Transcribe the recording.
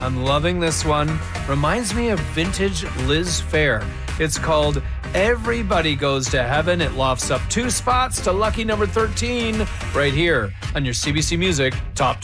I'm loving this one. Reminds me of vintage Liz Phair. It's called Everybody Goes to Heaven. It lofts up 2 spots to lucky number 13 right here on your CBC Music Top